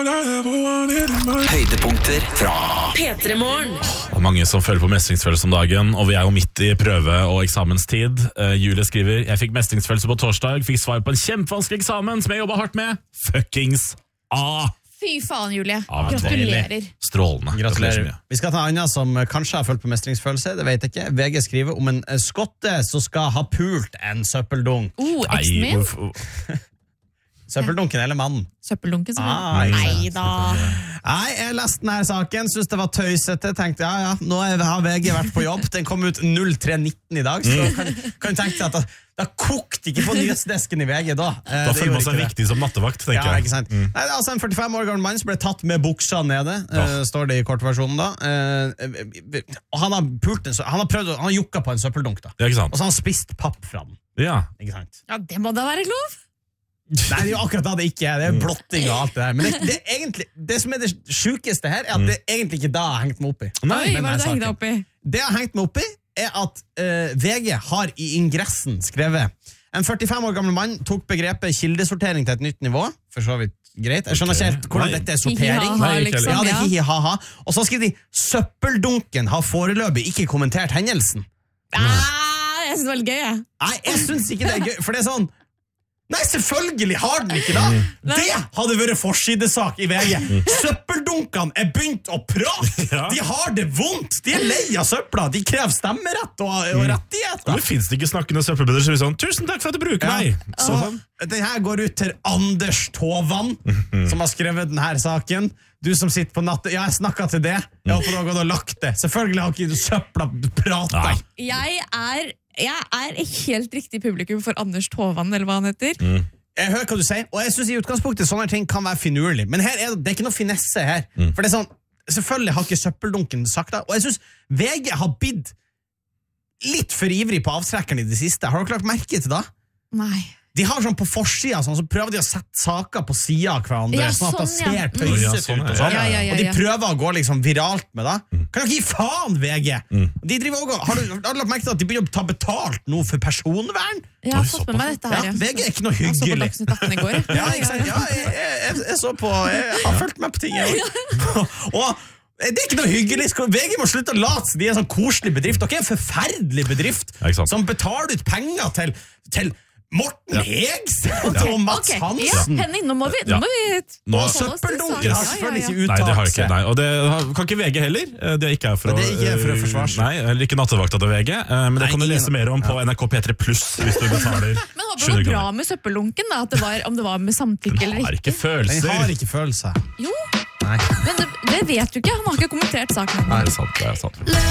Høydepunkter fra P3morgen. Det er mange som føler på mestringsfølelse om dagen, og vi er jo midt i prøve- og eksamenstid. Julie skriver: jeg fikk mestringsfølelse på torsdag, fikk svar på en kjempevanskelig eksamen som jeg jobbet hardt med. Fuckings A! Fy faen, Julie. Ja, men Gratulerer. Strålende. Gratulerer. så mye. Vi skal ta en annen som kanskje har følt på mestringsfølelse. Det vet jeg ikke. VG skriver om en skotte som skal ha pult en søppeldunk. Eksen min. Søppeldunken eller mannen? Søppeldunken som Nei da. Nei, jeg leste denne saken, synes det var tøysete. Tenkte, ja, nå har VG vært på jobb. Den kom ut 03.19 i dag, så kan tenke seg at det kokte ikke på nyhetsdesken i VG da. Da føler man seg viktig som nattevakt, tenker Ja, jeg. ikke sant? Nei, det er altså en 45 år gammel mann som ble tatt med buksa nede, står det i kortversjonen da. Og han har pult han har jukka på en søppeldunk da. Ja, ikke sant? Og så har han spist papp fra den. Ja. Ikke sant? Ja, det må da være lov. Nei, det er jo akkurat da det ikke er. Det er blotting og alt det der. Men det er egentlig, det som er det sjukeste her, er at det egentlig ikke da har hengt meg opp i. Oi, hva er det hengt deg opp i? Det jeg har hengt meg opp i, er at VG har i ingressen skrevet: en 45 år gammel mann tok begrepet kildesortering til et nytt nivå. For så vidt greit. Jeg skjønner ikke helt hvordan dette er sortering. Hi-ha, liksom, Ja, det er hi-ha-ha. Og så skriver de: søppeldunken har foreløpig ikke kommentert hendelsen. Jeg synes det var litt gøy, jeg. Nei, jeg synes ikke det er gøy, for det er sånn. Nei, selvfølgelig har den ikke da. Det hadde vært forsidesak i VG. Søppeldunkene er begynt å prate. Ja. De har det vondt. De er lei av søppla. De krever stemmerett og rettigheter. Men finnes det ikke snakkende søppelbøder som er sånn: tusen takk for at du bruker meg. Sånn. Den her går ut til Anders Tovan, som har skrevet denne saken. Du som sitter på natt. Ja, jeg snakket til det. Jeg håper du har gått og lagt det. Selvfølgelig har ikke søppla pratet. Jeg er helt riktig publikum for Anders Tovan, eller hva han heter. Jeg hører hva du sier, og jeg synes i utgangspunktet sånne ting kan være finurlig. Men her det er ikke noe finesse her. For det er sånn, selvfølgelig har ikke søppeldunken sagt det. Og jeg synes VG har blitt litt for ivrig på avstrekkeren i det siste. Har dere lagt merke til det? Nei. De har sånn på forsida, sånn, så prøver de å sette saker på sida av hverandre, Ja, sånn at det sånn, ja. ser tøyset Ja, ut sånn, og sånn. ja. Og de prøver å gå liksom viralt med det. Kan dere gi faen, VG? De driver også, har du lagt merke til at de begynner å ta betalt nå for personvern? Jeg har fått med meg dette her, Ja, VG er ikke noe Jeg så på hyggelig. Dagsnytt 18 i går. Ja, ikke sant? Ja, jeg så på, jeg har fulgt med på ting jeg også. Og det er ikke noe hyggelig. VG må slutte å late de er en sånn koselig bedrift. Dere er en forferdelig bedrift Ja, ikke sant? som betaler ut penger til Morten Hegseth og Mats Ok, Hansen. ja, Henning, nå må vi Nå- Og holde oss til søppeldunken har saken. selvfølgelig ikke Nei, det har uttalt ikke. seg. Nei. Og det kan ikke VG heller. Det er ikke for å, Det er ikke for å forsvare seg. Nei, eller ikke nattevakta til VG. Men det Nei, kan du ingen- lese mer om på NRK P3 Plus hvis du betaler Men håper det 700 var bra kroner. med søppeldunken, da, at om det var med samtykke eller Den har ikke. ikke følelser. Den har ikke følelser. Jo, Nei. men det vet du ikke. Han har ikke kommentert saken. Nei, det er sant. Det er sant.